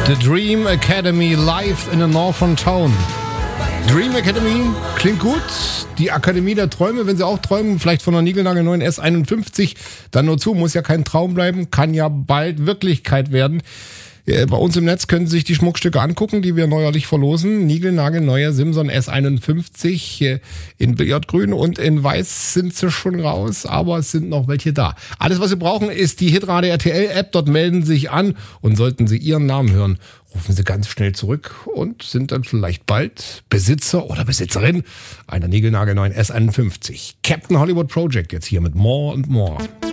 The Dream Academy live in a Northern Town. Dream Academy klingt gut. Die Akademie der Träume, wenn Sie auch träumen, vielleicht von einer niegelnagelneuen S51, dann nur zu, muss ja kein Traum bleiben, kann ja bald Wirklichkeit werden. Bei uns im Netz können Sie sich die Schmuckstücke angucken, die wir neuerlich verlosen. Niegelnagelneuer Simson S51 in Billardgrün und in Weiß sind sie schon raus, aber es sind noch welche da. Alles, was Sie brauchen, ist die Hitradio RTL App. Dort melden Sie sich an und sollten Sie Ihren Namen hören, rufen Sie ganz schnell zurück und sind dann vielleicht bald Besitzer oder Besitzerin einer niegelnagelneuen S51. Captain Hollywood Project jetzt hier mit More and More.